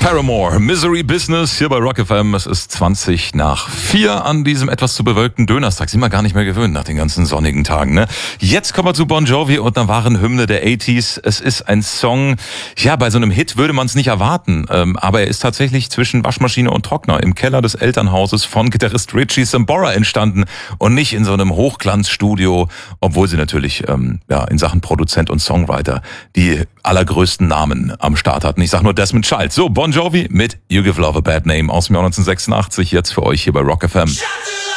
Paramore, Misery Business hier bei Rock FM. Es ist 4:20 an diesem etwas zu bewölkten Dönerstag. Sind wir gar nicht mehr gewöhnt nach den ganzen sonnigen Tagen, ne? Jetzt kommen wir zu Bon Jovi und einer wahren Hymne der 80s. Es ist ein Song, ja, bei so einem Hit würde man es nicht erwarten. Aber er ist tatsächlich zwischen Waschmaschine und Trockner im Keller des Elternhauses von Gitarrist Richie Sambora entstanden und nicht in so einem Hochglanzstudio, obwohl sie natürlich in Sachen Produzent und Songwriter die allergrößten Namen am Start hatten. Ich sag nur Desmond Child. So, Bon Jovi mit You Give Love a Bad Name aus dem Jahr 1986, jetzt für euch hier bei Rock FM.